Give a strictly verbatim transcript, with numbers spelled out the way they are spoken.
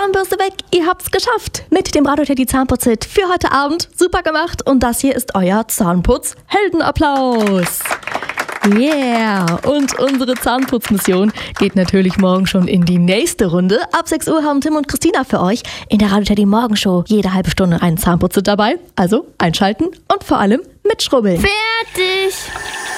Zahnbürste weg, ihr habt's geschafft. Mit dem Radioteddie Zahnputz-Hit für heute Abend. Super gemacht und das hier ist euer Zahnputz-Heldenapplaus. Yeah! Und unsere Zahnputzmission geht natürlich morgen schon in die nächste Runde. Ab sechs Uhr haben Tim und Christina für euch in der Radio-Teddie Morgenshow jede halbe Stunde einen Zahnputzer dabei. Also einschalten und vor allem mitschrubbeln. Fertig!